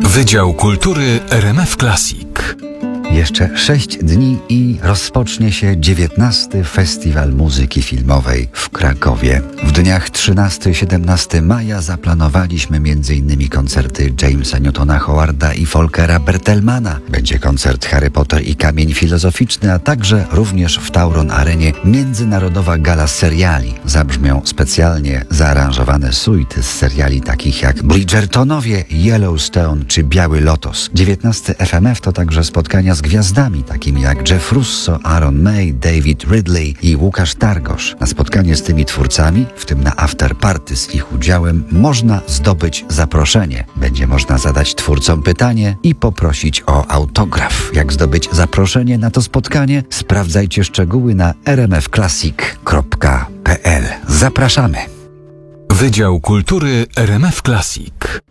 Wydział Kultury RMF Classic. Jeszcze 6 dni i rozpocznie się 19. Festiwal Muzyki Filmowej w Krakowie. W dniach 13-17 maja zaplanowaliśmy m.in. koncerty Jamesa Newtona Howarda i Folkera Bertelmana. Będzie koncert Harry Potter i Kamień Filozoficzny, a także również w Tauron Arenie międzynarodowa gala seriali. Zabrzmią specjalnie zaaranżowane suity z seriali takich jak Bridgertonowie, Yellowstone czy Biały Lotos. 19 FMF to także spotkania z gwiazdami takimi jak Jeff Russo, Aaron May, David Ridley i Łukasz Targosz. Na spotkanie z tymi twórcami, w tym na afterparty z ich udziałem, można zdobyć zaproszenie. Będzie można zadać twórcom pytanie i poprosić o autograf. Jak zdobyć zaproszenie na to spotkanie? Sprawdzajcie szczegóły na rmfclassic.pl. Zapraszamy! Wydział Kultury RMF Classic.